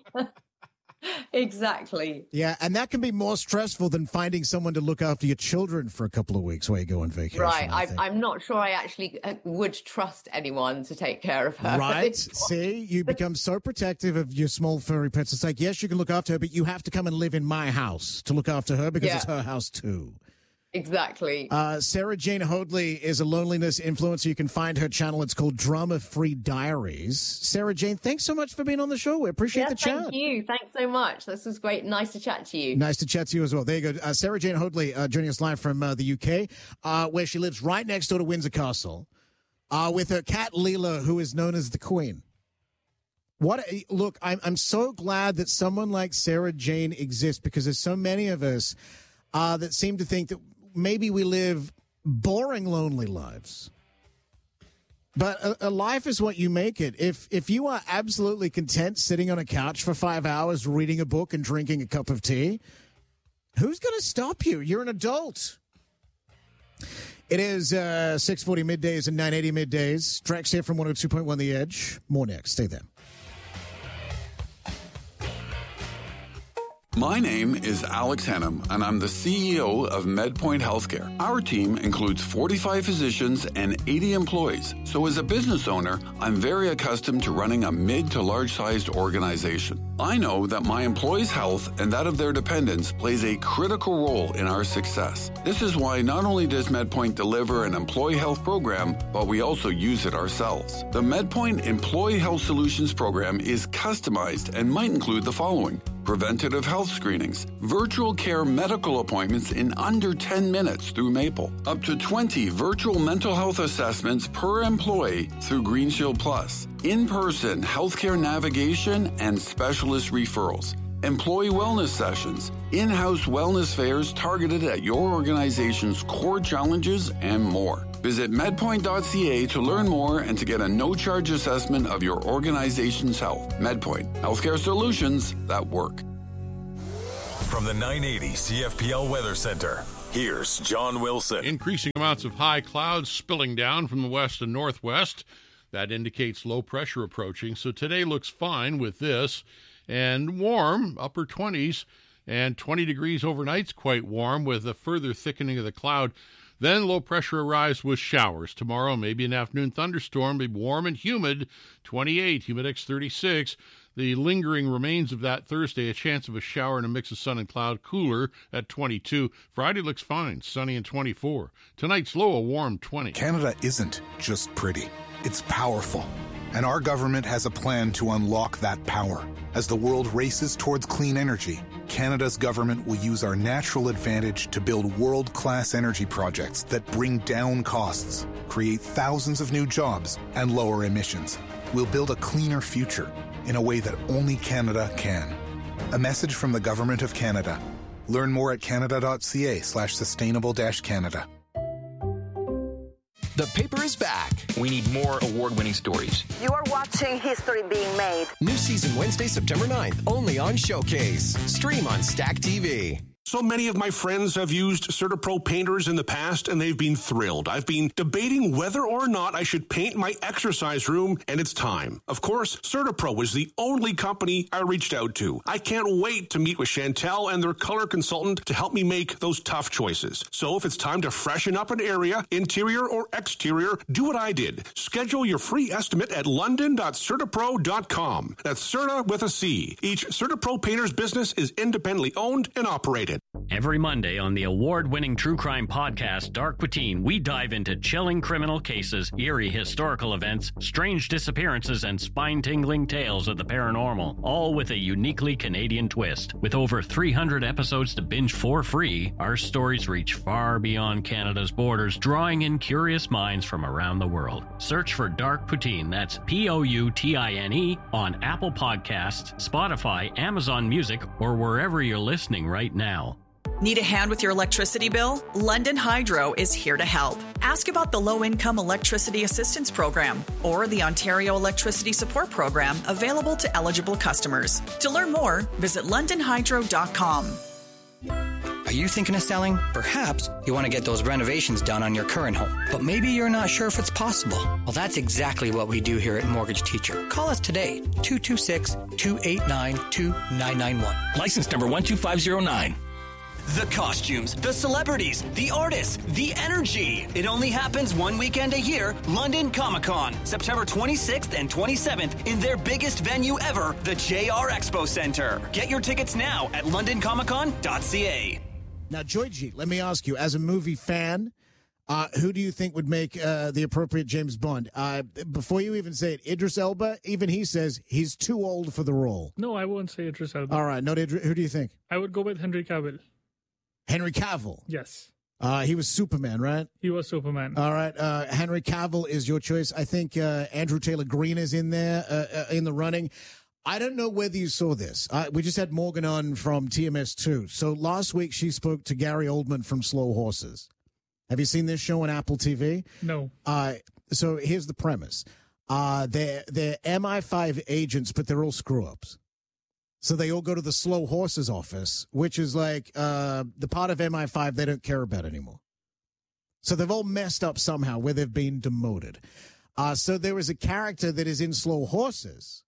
Exactly. Yeah, and that can be more stressful than finding someone to look after your children for a couple of weeks while you go on vacation. Right. I I'm not sure I actually would trust anyone to take care of her. Right. See, you become so protective of your small furry pets. It's like, yes, you can look after her, but you have to come and live in my house to look after her, because yeah. it's her house too. Exactly. Uh, Sarah Jane Hoadley is a loneliness influencer. You can find her channel. It's called Drama Free Diaries. Sarah Jane, thanks so much for being on the show. We appreciate yeah, the chat. Thank you. Thanks so much. This was great. Nice to chat to you. Nice to chat to you as well. There you go. Uh, Sarah Jane Hoadley uh, joining us live from uh, the U K, uh, where she lives right next door to Windsor Castle, uh, with her cat Leela, who is known as the Queen. What a, look, I'm, I'm so glad that someone like Sarah Jane exists, because there's so many of us uh, that seem to think that maybe we live boring, lonely lives. But a, a life is what you make it. If if you are absolutely content sitting on a couch for five hours, reading a book and drinking a cup of tea, who's going to stop you? You're an adult. It is uh, six forty middays and nine eighty middays. Drex here from one oh two point one The Edge. More next. Stay there. My name is Alex Hennam, and I'm the C E O of MedPoint Healthcare. Our team includes forty-five physicians and eighty employees. So as a business owner, I'm very accustomed to running a mid to large-sized organization. I know that my employees' health and that of their dependents plays a critical role in our success. This is why not only does MedPoint deliver an employee health program, but we also use it ourselves. The MedPoint Employee Health Solutions program is customized and might include the following: preventative health screenings, virtual care medical appointments in under ten minutes through Maple, up to twenty virtual mental health assessments per employee through Green Shield Plus, in-person healthcare navigation and specialist referrals, employee wellness sessions, in-house wellness fairs targeted at your organization's core challenges, and more. Visit medpoint dot c a to learn more and to get a no-charge assessment of your organization's health. MedPoint, healthcare solutions that work. From the nine eighty C F P L Weather Center, here's John Wilson. Increasing amounts of high clouds spilling down from the west and northwest. That indicates low pressure approaching. So today looks fine with this. And warm, upper twenties, and twenty degrees overnight's quite warm with a further thickening of the cloud. Then low pressure arrives with showers. Tomorrow, maybe an afternoon thunderstorm, be warm and humid, twenty-eight, humidex thirty-six. The lingering remains of that Thursday, a chance of a shower and a mix of sun and cloud, cooler at twenty-two. Friday looks fine, sunny and twenty-four. Tonight's low, a warm twenty. Canada isn't just pretty, it's powerful. And our government has a plan to unlock that power. As the world races towards clean energy, Canada's government will use our natural advantage to build world-class energy projects that bring down costs, create thousands of new jobs, and lower emissions. We'll build a cleaner future in a way that only Canada can. A message from the Government of Canada. Learn more at canada.ca slash sustainable dash Canada. The paper is back. We need more award-winning stories. You are watching history being made. New season Wednesday, September ninth, only on Showcase. Stream on Stack T V. So many of my friends have used CertaPro painters in the past, and they've been thrilled. I've been debating whether or not I should paint my exercise room, and it's time. Of course, CertaPro is the only company I reached out to. I can't wait to meet with Chantel and their color consultant to help me make those tough choices. So if it's time to freshen up an area, interior or exterior, do what I did. Schedule your free estimate at london dot certapro dot com. That's Certa with a C. Each CertaPro painter's business is independently owned and operated. Every Monday on the award-winning true crime podcast, Dark Poutine, we dive into chilling criminal cases, eerie historical events, strange disappearances, and spine-tingling tales of the paranormal, all with a uniquely Canadian twist. With over three hundred episodes to binge for free, our stories reach far beyond Canada's borders, drawing in curious minds from around the world. Search for Dark Poutine, that's P O U T I N E, on Apple Podcasts, Spotify, Amazon Music, or wherever you're listening right now. Need a hand with your electricity bill? London Hydro is here to help. Ask about the Low-Income Electricity Assistance Program or the Ontario Electricity Support Program available to eligible customers. To learn more, visit london hydro dot com. Are you thinking of selling? Perhaps you want to get those renovations done on your current home, but maybe you're not sure if it's possible. Well, that's exactly what we do here at Mortgage Teacher. Call us today, two two six, two eight nine, two nine nine one. License number one two five zero nine. The costumes, the celebrities, the artists, the energy. It only happens one weekend a year, London Comic-Con, September twenty-sixth and twenty-seventh in their biggest venue ever, the J R Expo Center. Get your tickets now at london comic con dot c a. Now, Joy G, let me ask you, as a movie fan, uh, who do you think would make uh, the appropriate James Bond? Uh, before you even say it, Idris Elba, even he says he's too old for the role. No, I won't say Idris Elba. All right, no, who do you think? I would go with Henry Cavill. Henry Cavill? Yes. Uh, he was Superman, right? He was Superman. All right. Uh, Henry Cavill is your choice. I think uh, Andrew Taylor Green is in there, uh, uh, in the running. I don't know whether you saw this. Uh, we just had Morgan on from T M S two. So last week she spoke to Gary Oldman from Slow Horses. Have you seen this show on Apple T V? No. Uh, so here's the premise. Uh, they're, they're M I five agents, but they're all screw-ups. So they all go to the Slow Horses office, which is like uh, the part of M I five they don't care about anymore. So they've all messed up somehow where they've been demoted. Uh, so there is a character that is in Slow Horses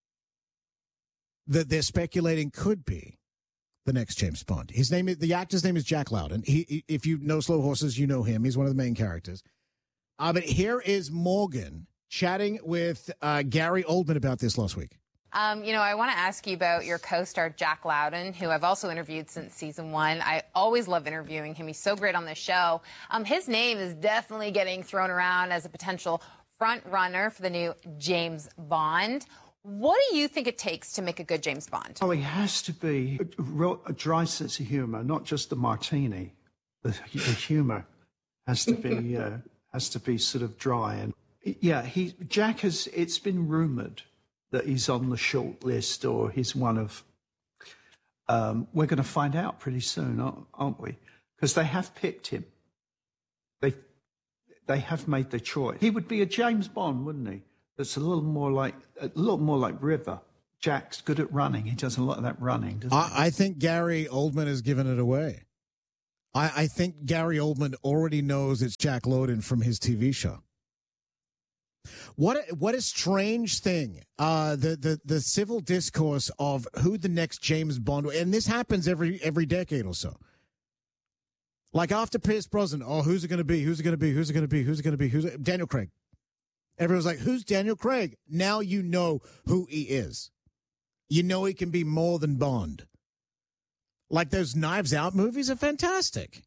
that they're speculating could be the next James Bond. His name is, the actor's name is Jack Lowden. He, he, if you know Slow Horses, you know him. He's one of the main characters. Uh, but here is Morgan chatting with uh, Gary Oldman about this last week. Um, you know, I want to ask you about your co-star, Jack Lowden, who I've also interviewed since season one. I always love interviewing him. He's so great on this show. Um, his name is definitely getting thrown around as a potential front runner for the new James Bond. What do you think it takes to make a good James Bond? Oh, he has to be a, real, a dry sense of humour, not just the martini. The, the humour has to be uh, has to be sort of dry. And yeah, he Jack has. It's been rumoured that he's on the short list or he's one of. Um, we're going to find out pretty soon, aren't, aren't we? Because they have picked him. They they have made their choice. He would be a James Bond, wouldn't he? That's a little more like a little more like River. Jack's good at running. He does a lot of that running, doesn't I, he? I think Gary Oldman has given it away. I, I think Gary Oldman already knows it's Jack Lowden from his T V show. What a, what a strange thing. Uh, the, the, the civil discourse of who the next James Bond, and this happens every every decade or so. Like after Pierce Brosnan, oh, who's it going to be? Who's it going to be? Who's it going to be? Who's it going to be? Who's it? Daniel Craig. Everyone's like, who's Daniel Craig? Now you know who he is. You know he can be more than Bond. Like those Knives Out movies are fantastic.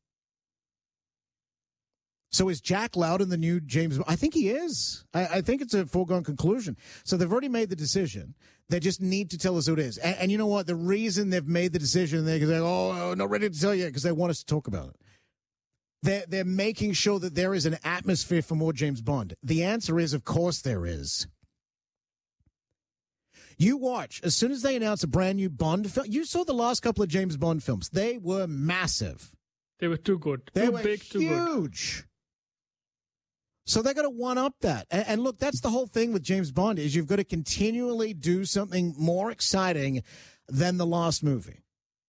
So is Jack Lowden the new James Bond? I think he is. I, I think it's a foregone conclusion. So they've already made the decision. They just need to tell us who it is. And, and you know what? The reason they've made the decision, they're like, oh, not ready to tell you, because they want us to talk about it. They're, they're making sure that there is an atmosphere for more James Bond. The answer is, of course there is. You watch, as soon as they announce a brand new Bond film, you saw the last couple of James Bond films. They were massive. They were too good. They too were big, too huge. good. So they're going to one-up that. And, and look, that's the whole thing with James Bond is you've got to continually do something more exciting than the last movie.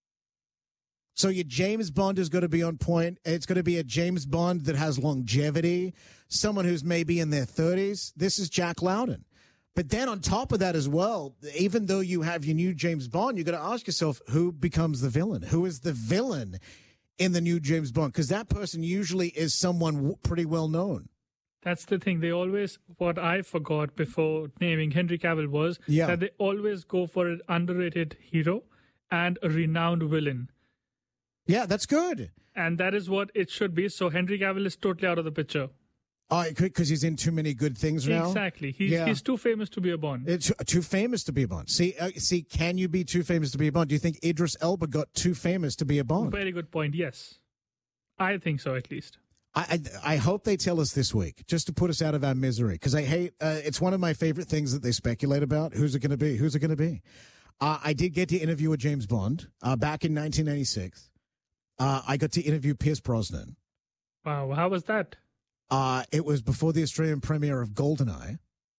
So your James Bond is going to be on point. It's going to be a James Bond that has longevity, someone who's maybe in their thirties. This is Jack Lowden. But then on top of that as well, even though you have your new James Bond, you got to ask yourself, who becomes the villain? Who is the villain in the new James Bond? Because that person usually is someone pretty well known. That's the thing. They always, what I forgot before naming Henry Cavill was yeah. that they always go for an underrated hero and a renowned villain. Yeah, that's good. And that is what it should be. So Henry Cavill is totally out of the picture. Oh, because he's in too many good things now? Exactly. He's, yeah. he's too famous to be a Bond. It's too famous to be a Bond. See, uh, see, can you be too famous to be a Bond? Do you think Idris Elba got too famous to be a Bond? Very good point, yes. I think so, at least. I, I, I hope they tell us this week, just to put us out of our misery, because I hate, uh, it's one of my favorite things that they speculate about. Who's it going to be? Who's it going to be? Uh, I did get to interview a James Bond uh, back in nineteen ninety-six. Uh, I got to interview Pierce Brosnan. Wow, how was that? Uh, it was before the Australian premiere of GoldenEye.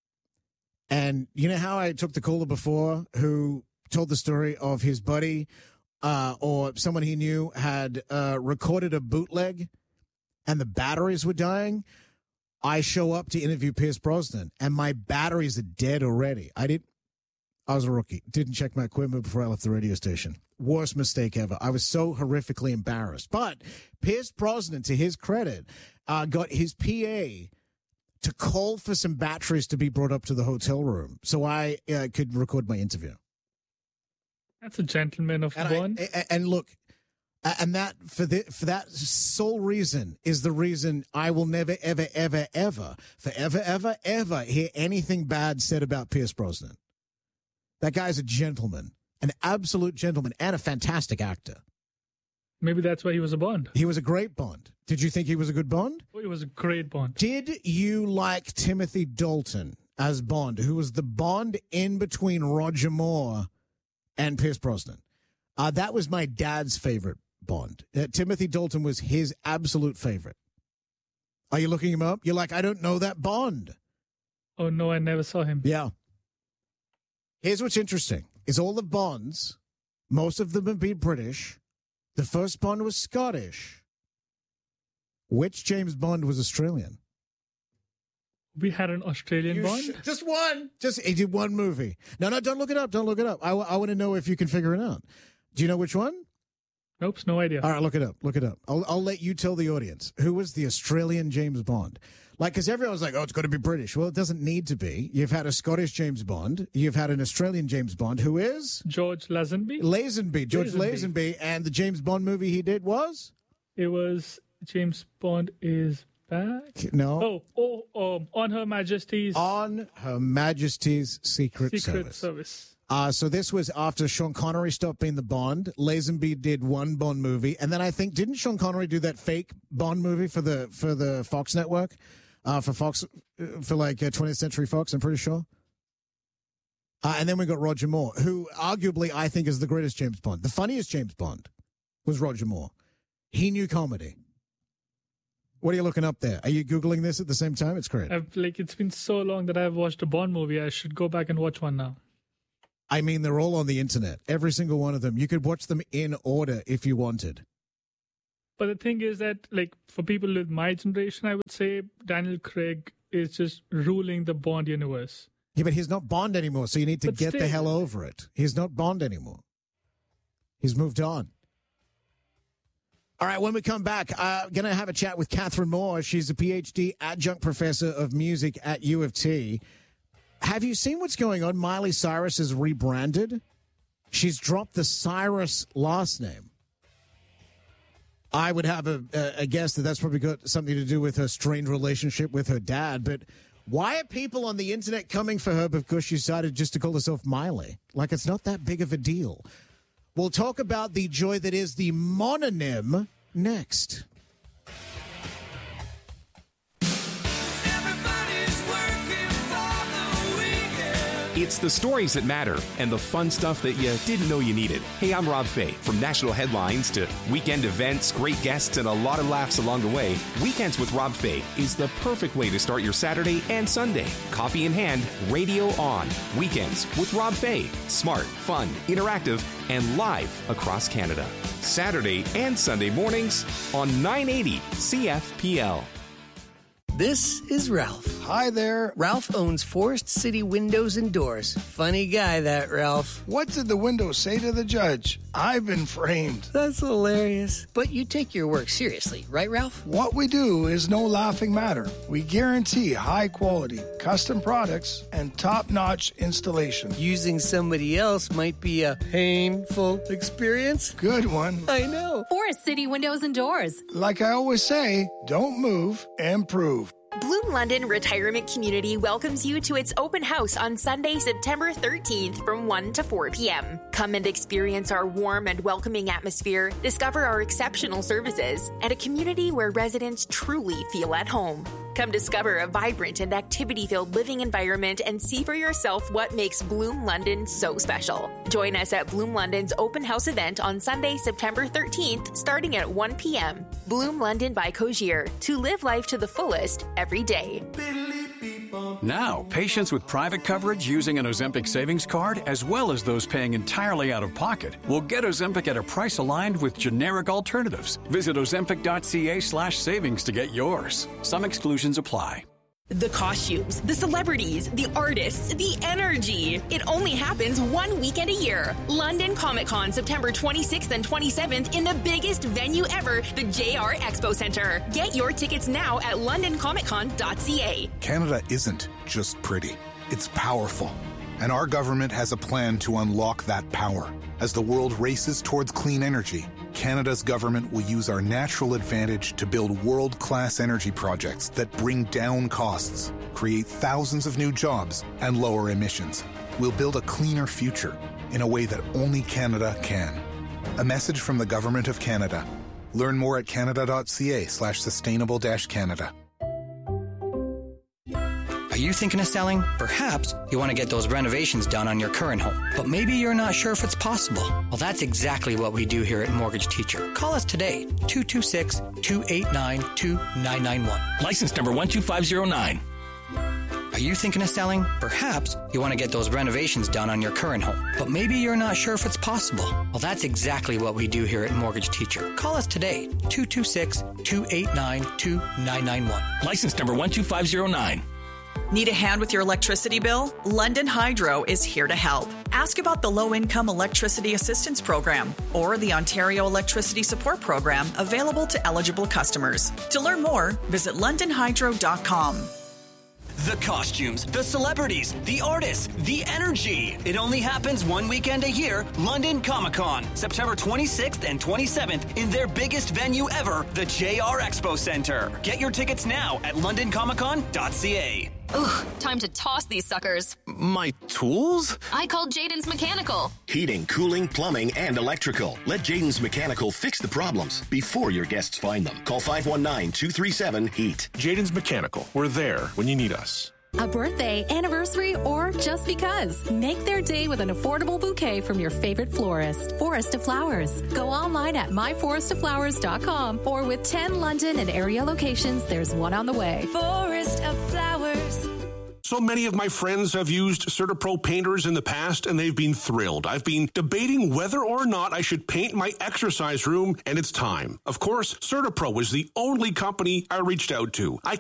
And you know how I took the caller before who told the story of his buddy uh, or someone he knew had uh, recorded a bootleg and the batteries were dying? I show up to interview Pierce Brosnan and my batteries are dead already. I did. I was a rookie. Didn't check my equipment before I left the radio station. Worst mistake ever. I was so horrifically embarrassed. But Pierce Brosnan, to his credit, uh, got his P A to call for some batteries to be brought up to the hotel room so I uh, could record my interview. That's a gentleman of and Bond. I, and look, and that for the, for that sole reason is the reason I will never, ever, ever, ever, forever, ever, ever hear anything bad said about Pierce Brosnan. That guy's a gentleman, an absolute gentleman, and a fantastic actor. Maybe that's why he was a Bond. He was a great Bond. Did you think he was a good Bond? Oh, he was a great Bond. Did you like Timothy Dalton as Bond, who was the Bond in between Roger Moore and Pierce Brosnan? Uh, that was my dad's favorite Bond. Uh, Timothy Dalton was his absolute favorite. Are you looking him up? You're like, I don't know that Bond. Oh, no, I never saw him. Yeah. Here's what's interesting, is all the Bonds, most of them have been British. The first Bond was Scottish. Which James Bond was Australian? We had an Australian You Bond? sh- just one. Just he did one movie. No, no, don't look it up. Don't look it up. I, w- I want to know if you can figure it out. Do you know which one? Nope, no idea. All right, look it up. Look it up. I'll, I'll let you tell the audience. Who was the Australian James Bond? Like, because everyone was like, oh, it's got to be British. Well, it doesn't need to be. You've had a Scottish James Bond. You've had an Australian James Bond. Who is? George Lazenby. Lazenby. George Lazenby. Lazenby. And the James Bond movie he did was? It was, James Bond is back. No. Oh, oh, um, on Her Majesty's. On Her Majesty's Secret, Secret Service. Service. Uh, so this was after Sean Connery stopped being the Bond. Lazenby did one Bond movie, and then I think didn't Sean Connery do that fake Bond movie for the for the Fox network, uh, for Fox for like uh, twentieth Century Fox? I'm pretty sure. Uh, and then we got Roger Moore, who arguably I think is the greatest James Bond. The funniest James Bond was Roger Moore. He knew comedy. What are you looking up there? Are you Googling this at the same time? It's great. I've, like, it's been so long that I've watched a Bond movie. I should go back and watch one now. I mean, they're all on the internet. Every single one of them. You could watch them in order if you wanted. But the thing is that, like, for people with my generation, I would say Daniel Craig is just ruling the Bond universe. Yeah, but he's not Bond anymore, so you need to But get still- the hell over it. He's not Bond anymore. He's moved on. All right, when we come back, I'm uh, going to have a chat with Catherine Moore. She's a P H D adjunct professor of music at U of T. Have you seen what's going on? Miley Cyrus is rebranded. She's dropped the Cyrus last name. I would have a, a guess that that's probably got something to do with her strained relationship with her dad, but why are people on the internet coming for her because she decided just to call herself Miley? Like, it's not that big of a deal. We'll talk about the joy that is the mononym next. It's the stories that matter and the fun stuff that you didn't know you needed. Hey, I'm Rob Fay. From national headlines to weekend events, great guests, and a lot of laughs along the way, Weekends with Rob Fay is the perfect way to start your Saturday and Sunday. Coffee in hand, radio on. Weekends with Rob Fay. Smart, fun, interactive, and live across Canada. Saturday and Sunday mornings on nine eighty C F P L. This is Ralph. Hi there. Ralph owns Forest City Windows and Doors. Funny guy, that Ralph. What did the window say to the judge? I've been framed. That's hilarious. But you take your work seriously, right, Ralph? What we do is no laughing matter. We guarantee high quality, custom products, and top-notch installation. Using somebody else might be a painful experience. Good one. I know. Forest City Windows and Doors. Like I always say, don't move, improve. Bloom London Retirement Community welcomes you to its open house on Sunday, September thirteenth from one to four p.m. Come and experience our warm and welcoming atmosphere, discover our exceptional services, and a community where residents truly feel at home. Come discover a vibrant and activity-filled living environment and see for yourself what makes Bloom London so special. Join us at Bloom London's open house event on Sunday, September thirteenth, starting at one p.m. Bloom London by Cogier, to live life to the fullest every day. Now, patients with private coverage using an Ozempic savings card, as well as those paying entirely out of pocket, will get Ozempic at a price aligned with generic alternatives. Visit ozempic.ca slash savings to get yours. Some exclusions apply. The costumes, the celebrities, the artists, the energy. It only happens one weekend a year. London Comic Con, September twenty-sixth and twenty-seventh in the biggest venue ever, the J R Expo Center. Get your tickets now at london comic con dot c a. Canada isn't just pretty, it's powerful. And our government has a plan to unlock that power. As the world races towards clean energy, Canada's government will use our natural advantage to build world-class energy projects that bring down costs, create thousands of new jobs, and lower emissions. We'll build a cleaner future in a way that only Canada can. A message from the Government of Canada. Learn more at canada.ca slash sustainable dash Canada. Are you thinking of selling? Perhaps you want to get those renovations done on your current home, but maybe you're not sure if it's possible. Well, that's exactly what we do here at Mortgage Teacher. Call us today, two two six, two eight nine, two nine nine one. License number one two five zero nine. Are you thinking of selling? Perhaps you want to get those renovations done on your current home, but maybe you're not sure if it's possible. Well, that's exactly what we do here at Mortgage Teacher. Call us today, two two six, two eight nine, two nine nine one. License number one two five zero nine. Need a hand with your electricity bill? London Hydro is here to help. Ask about the Low-Income Electricity Assistance Program or the Ontario Electricity Support Program available to eligible customers. To learn more, visit london hydro dot com. The costumes, the celebrities, the artists, the energy. It only happens one weekend a year, London Comic-Con, September twenty-sixth and twenty-seventh in their biggest venue ever, the J R Expo Center. Get your tickets now at london comic con dot c a. Ugh, time to toss these suckers. My tools? I called Jaden's Mechanical. Heating, cooling, plumbing, and electrical. Let Jaden's Mechanical fix the problems before your guests find them. Call five one nine, two three seven, HEAT. Jaden's Mechanical. We're there when you need us. A birthday, anniversary, or just because. Make their day with an affordable bouquet from your favorite florist. Forest of Flowers. Go online at my forest of flowers dot com or with ten London and area locations, there's one on the way. Forest of Flowers. So many of my friends have used CertaPro painters in the past, and they've been thrilled. I've been debating whether or not I should paint my exercise room, and it's time. Of course, CertaPro was the only company I reached out to. I